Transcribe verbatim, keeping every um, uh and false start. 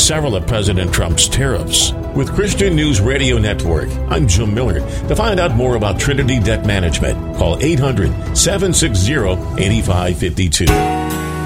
several of President Trump's tariffs. With Christian News Radio Network, I'm Jim Miller. To find out more about Trinity Debt Management, call eight hundred, seven six zero, eight five five two.